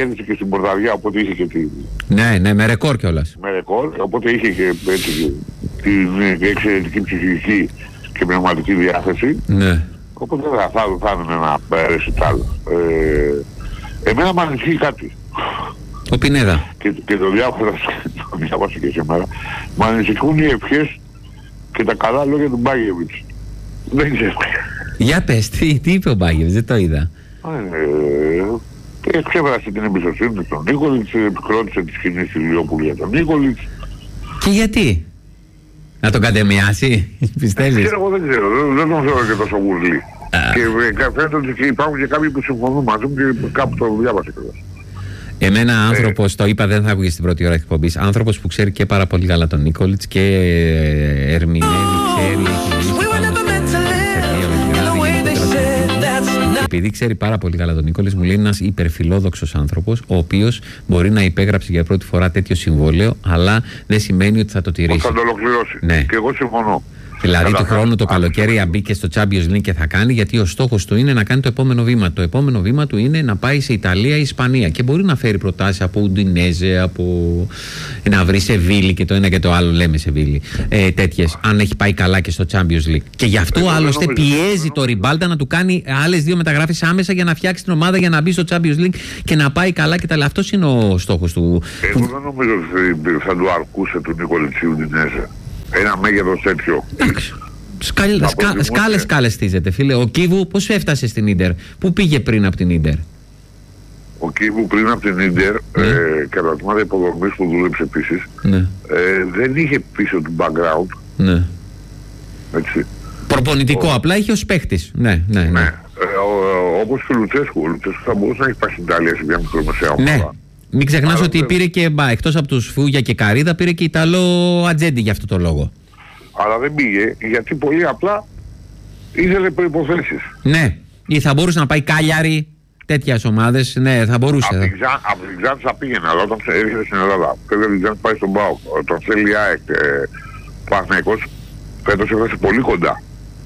κέρδισε και στην Πορταριά, οπότε είχε και τη... Ναι, με ρεκόρ κιόλας. Με ρεκόρ, οπότε είχε και έτσι, την εξαιρετική ψυχική και πνευματική διάθεση. Ναι. Οπότε θα είναι ένα ρεσιτάλ. Εμένα μου ανησυχεί κάτι. Ο Πινέδα. Και το διάβασα και σήμερα. Μου ανησυχούν οι ευχές και τα καλά λόγια του Μπάγεβιτς. Δεν ξέρω. Για πες, τι είπε ο Μπάγεβιτς, δεν το είδα. Εξέφρασε την εμπιστοσύνη του στον Νίκολιτς, επικρότησε τη σκηνή στη Λιόπουλη για τον Νίκολιτς. Και γιατί? Να τον κατεμιάσει, πιστεύεις? Εγώ δεν ξέρω, δεν τον ξέρω και τόσο γουρλή. Και φαίνεται ότι υπάρχουν και κάποιοι που συμφωνούν μαζί μου και κάπου το διάβασα κιόλας. Εμένα άνθρωπος, το είπα, δεν θα βγει στην πρώτη ώρα εκπομπής, άνθρωπος που ξέρει και πάρα πολύ καλά τον Νίκολιτς και ερμηνεύει, ξέρει, επειδή ξέρει πάρα πολύ καλά τον Νίκολιτς, μου λέει ένας υπερφιλόδοξος άνθρωπος, ο οποίος μπορεί να υπέγραψε για πρώτη φορά τέτοιο συμβόλαιο, αλλά δεν σημαίνει ότι θα το τηρήσει. Θα το ολοκληρώσει. Ναι. Και εγώ συμφωνώ. Δηλαδή του χρόνου το καλοκαίρι μπήκε στο Champions League και θα κάνει, γιατί ο στόχος του είναι να κάνει το επόμενο βήμα. Το επόμενο βήμα του είναι να πάει σε Ιταλία ή Ισπανία. Και μπορεί να φέρει προτάσεις από Ουντινέζε, από να βρει Σεβίλη και το ένα και το άλλο, λέμε Σεβίλη. Τέτοιες, αν έχει πάει καλά και στο Champions League. Και γι' αυτό άλλωστε πιέζει το Ριμπάλτα να του κάνει άλλες 2 μεταγραφές άμεσα για να φτιάξει την ομάδα για να μπει στο Champions League και να πάει καλά κτλ. Αυτός είναι ο στόχος του. Εγώ δεν νομίζω ότι θα του αρκούσε του Νικολιτσίου Ουντινέζε. Ένα μέγεθος τέτοιο. Σκάλες στίζεται, φίλε. Ο Κίβου πώς έφτασε στην Ίντερ? Πού πήγε πριν από την Ίντερ? Ο Κίβου πριν από την Ίντερ, κατά τη ομάδα υποδομής που δούλεψε επίσης, δεν είχε πίσω του background. Ναι. Έτσι. Προπονητικό, απλά είχε ως παίχτης. Ναι. Όπως και ο Λουτσέσκου. Ο Λουτσέσκου θα μπορούσε να έχει πάει στην Ιταλία σε μια μικρομεσαία ομάδα. Ναι. Μην ξεχνάς ότι πήρε και, εκτός από τους Φούγια και Καρίδα, πήρε και Ιταλό ατζέντη για αυτό το λόγο. Αλλά δεν πήγε, γιατί πολύ απλά ήθελε προϋποθέσεις. Ναι, ή θα μπορούσε να πάει Κάλιαρη, τέτοιες ομάδες, ναι, θα μπορούσε. Από την Ξάνθη θα πήγαινε, αλλά όταν έρχεται στην Ελλάδα, πρέπει να την πάει στον ΠΑΟΚ, τον θέλει ΑΕΚ, Παναθηναϊκός, φέτος έφτασε πολύ κοντά.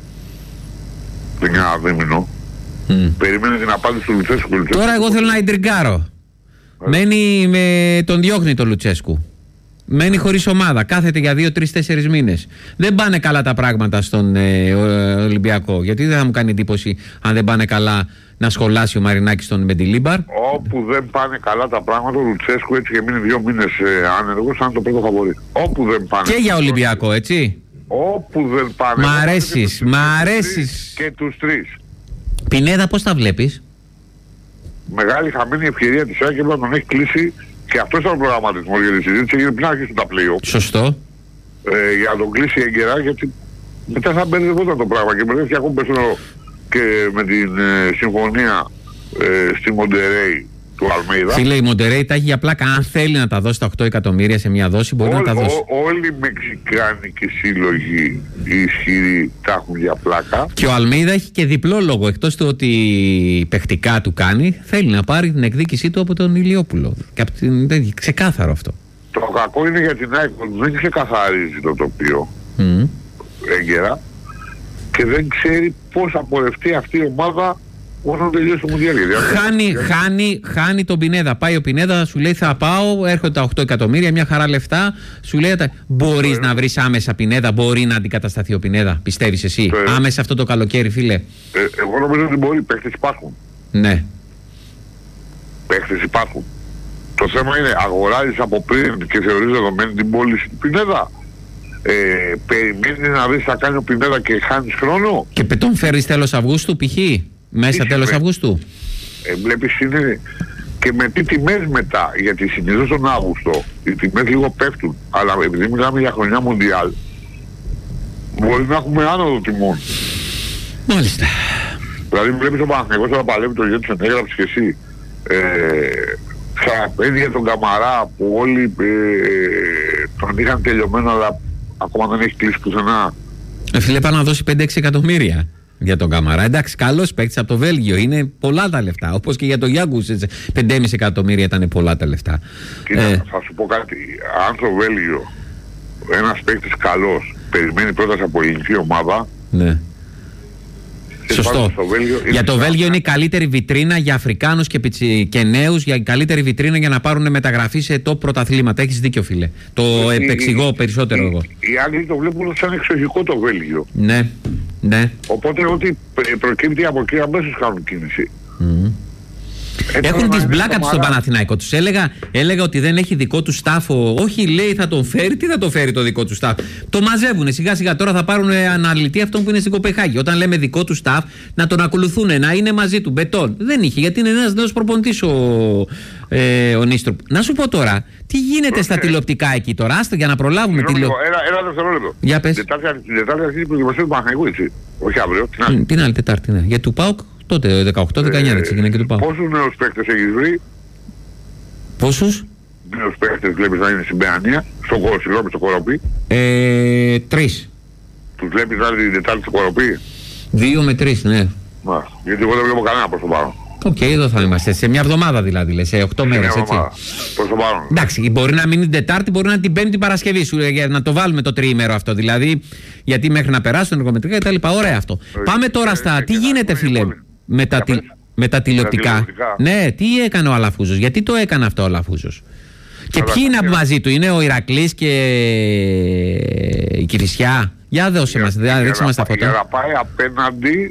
Δεν είναι ένα δίμηνο. Περίμενε την απάντηση του Λουτσέσκου. Τώρα εγώ θέλω να ιντριγκάρω. Μένει τον διώχνει το Λουτσέσκου. Μένει χωρίς ομάδα, κάθεται για 2, 3, 4 μήνες. Δεν πάνε καλά τα πράγματα στον Ολυμπιακό. Γιατί δεν θα μου κάνει εντύπωση αν δεν πάνε καλά να σχολάσει ο Μαρινάκης τον Μεντιλίμπαρ. Όπου δεν πάνε καλά τα πράγματα, ο Λουτσέσκου έτσι και μείνει 2 μήνες άνεργος, σαν το πρώτο φαβορί. Όπου δεν πάνε. Και για Ολυμπιακό, έτσι. Όπου δεν πάνε. Μ' αρέσεις. Και τους 3. Πινέδα, πώς τα βλέπεις? Μεγάλη χαμένη ευκαιρία της ΑΕΚ, να τον έχει κλείσει. Και αυτός ήταν ο προγραμματισμός για τη συζήτηση, γιατί πριν αρχίσουν τα play-off. Σωστό. Για να τον κλείσει έγκαιρα, γιατί μετά θα μπερδευόταν το πράγμα και μπερδεύτηκε ακόμη περισσότερο και με την συμφωνία στη Μοντερέι του Αλμέιδα. Φίλε, η Μοντερέι τα έχει για πλάκα. Αν θέλει να τα δώσει τα 8 εκατομμύρια σε μια δόση, μπορεί να τα δώσει. Όλοι οι μεξικάνικοι σύλλογοι ισχυροί τα έχουν για πλάκα. Και ο Αλμέιδα έχει και διπλό λόγο. Εκτός του ότι παιχτικά του κάνει, θέλει να πάρει την εκδίκησή του από τον Ηλιόπουλο. Και από την... Ξεκάθαρο αυτό. Το κακό είναι για την ΑΕΚ ότι δεν ξεκαθαρίζει το τοπίο έγκαιρα και δεν ξέρει πώς θα πορευτεί αυτή η ομάδα όταν τελειώσει το Μουντιάλ. Χάνει τον Πινέδα. Πάει ο Πινέδα, σου λέει θα πάω, έρχονται τα 8 εκατομμύρια, μια χαρά λεφτά. Σου λέει μπορείς να βρεις άμεσα Πινέδα, μπορεί να αντικατασταθεί ο Πινέδα, πιστεύεις εσύ? Άμεσα αυτό το καλοκαίρι, φίλε. Εγώ νομίζω ότι μπορεί, παίχτες υπάρχουν. Ναι. Παίχτες υπάρχουν. Το θέμα είναι αγοράζεις από πριν και θεωρείς δεδομένη την πώληση του Πινέδα. Περιμένεις να δεις τι θα κάνει ο Πινέδα και χάνεις χρόνο. Και τον φέρεις τέλος Αυγούστου π.χ. Μέσα τέλος Αυγούστου. Βλέπεις είναι και με τι τιμές μετά, γιατί συνήθως τον Αύγουστο οι τιμές λίγο πέφτουν, αλλά επειδή μιλάμε για χρονιά Μουντιάλ μπορεί να έχουμε άνοδο τιμών. Μάλιστα. Δηλαδή βλέπεις ο Παναθηναϊκός τώρα παλεύει το γιο του, έγραψες και εσύ θα για τον Καμαρά που όλοι τον είχαν τελειωμένο, αλλά ακόμα δεν έχει κλείσει πουθενά. Φίλε, πάνε να δώσει 5-6 εκατομμύρια για τον Καμαρά. Εντάξει, καλός παίκτης από το Βέλγιο, είναι πολλά τα λεφτά. Όπως και για τον Γιάνγκους, 5,5 εκατομμύρια ήταν πολλά τα λεφτά. Κοίτα, θα σου πω κάτι. Αν στο Βέλγιο ένας παίκτης καλός περιμένει πρόταση από ελληνική ομάδα, ναι, Σωστό. Για το Βέλγιο είναι η καλύτερη βιτρίνα για Αφρικάνους και νέους, για η καλύτερη βιτρίνα για να πάρουν μεταγραφή σε top πρωταθλήματα. Έχεις δίκιο, φίλε. Το επεξηγώ περισσότερο εγώ. Οι Άγγλοι το βλέπουν σαν εξοχικό το Βέλγιο. Ναι, ναι. Οπότε ό,τι προκύπτει από εκεί αμέσως κάνουν κίνηση. Έχουν τη μπλάκα του στον Παναθηναϊκό. Τους έλεγα ότι δεν έχει δικό του στάφο. Όχι, λέει, θα τον φέρει. Τι θα το φέρει το δικό του στάφ? Το μαζεύουν σιγά σιγά. Τώρα θα πάρουν αναλυτή αυτόν που είναι στην Κοπεχάγη. Όταν λέμε δικό του στάφ, να τον ακολουθούν, να είναι μαζί του. Μπετόν. Δεν είχε, γιατί είναι ένας νέος προπονητής ο Νίστροπ. Να σου πω τώρα, τι γίνεται στα τηλεοπτικά εκεί τώρα? Άστο για να προλάβουμε. Ένα δευτερόλεπτο. Για πες. Την Τετάρτη αρχίζει η προετοιμασία του Παναθηναϊκού, έτσι. Όχι αύριο, την άλλη. Την άλλη Τετάρτη, ναι. Για του ΠΑΟΚ τότε, 18-19 δεν ξεκινάει και του ΠΑΟΚ. Πόσους νέους παίκτες έχεις βρει? Πόσους νέους παίκτες βλέπεις να είναι στην Παιανία, στο Κοροπή? 3. Τους βλέπεις να είναι την Τετάρτη στο Κοροπή? 2 με 3, ναι. Γιατί εγώ δεν βλέπω κανένα προς το παρόν. Οκ, εδώ θα είμαστε. Σε μια εβδομάδα δηλαδή, σε 8 μέρες, έτσι. Προς το παρόν. Εντάξει, μπορεί να μην είναι την Τετάρτη, μπορεί να είναι την Πέμπτη Παρασκευή σου, για να το βάλουμε το τριήμερο αυτό. Δηλαδή, γιατί μέχρι να περάσουν εργομετρικά κτλ. Ωραία αυτό. Πάμε τώρα στα. Τι γίνεται, φίλε, με τα τηλεοπτικά. Ναι, τι έκανε ο Αλαφούζος, γιατί το έκανε αυτό ο Αλαφούζος? Και ποιοι είναι μαζί του? Είναι ο Ηρακλής και η Κηφισιά? Για δώσε μας, ρίξε μας τα φώτα. Για να πάει απέναντι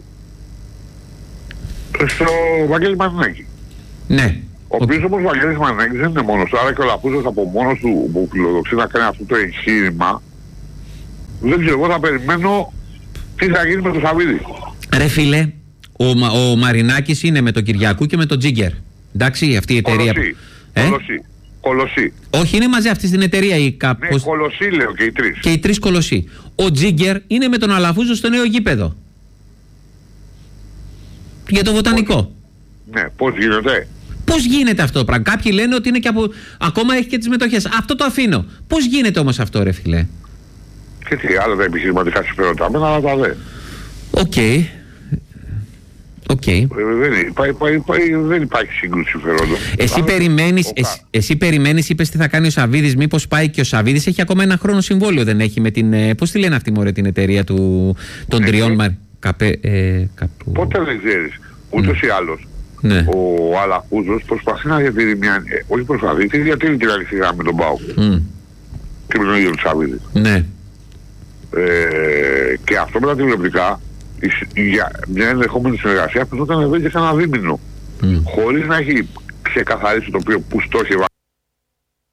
στο Βαγγέλη Μαρινάκη. Ναι. Ο οποίος όμως ο Βαγγέλης Μαρινάκης δεν είναι μόνος του, άρα και ο Αλαφούζος από μόνος του που φιλοδοξεί να κάνει αυτό το εγχείρημα, δεν ξέρω, εγώ θα περιμένω τι θα γίνει με τον Σαββίδη. Ρε φίλε, ο Μαρινάκης είναι με τον Κυριακού και με τον Τζίγκερ. Εντάξει, αυτή η εταιρεία. Κολοσσί. Όχι, είναι μαζί αυτή στην εταιρεία ή κάπως. Ναι, Κολοσσί λέω και οι τρεις. Και οι τρεις Κολοσσί. Ο Τζίγκερ είναι με τον Αλαφούζο στο νέο γήπεδο. Για το βοτανικό. Ναι, πώς γίνεται? Πώς γίνεται αυτό το πράγμα? Κάποιοι λένε ότι είναι και ακόμα έχει και τις μετοχές. Αυτό το αφήνω. Πώς γίνεται όμως αυτό, ρε φίλε? Και τι, άλλα τα επιχειρηματικά συμφέροντα, αλλά τα δε. Οκ. Δεν υπάρχει σύγκρουση συμφερόντων. Εσύ περιμένεις, είπες τι θα κάνει ο Σαββίδης. Μήπως πάει και ο Σαββίδης? Έχει ακόμα ένα χρόνο συμβόλαιο, δεν έχει? Με την. Πώς τη λένε αυτή, μωρέ, την εταιρεία των τριών. Πότε δεν ξέρεις. Ούτως ή άλλως. Ναι. Ο Αλαφούζος προσπαθεί να διατηρεί μια. Όχι προσπαθεί, τι διατηρεί την αλήθεια γραμμή με τον ΠΑΟΚ. Και με τον ίδιο του Σαββίδη. Ναι. Και αυτό με τα τηλεοπτικά, για μια ενδεχόμενη συνεργασία, αυτό ήταν εδώ και ένα δίμηνο. Χωρίς να έχει ξεκαθαρίσει το οποίο που στόχευε